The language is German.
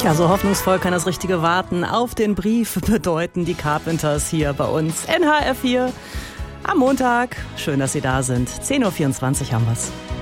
Ja, so hoffnungsvoll kann das richtige Warten auf den Brief bedeuten. Die Carpenters hier bei uns. NHR4 am Montag. Schön, dass Sie da sind. 10.24 Uhr haben wir's.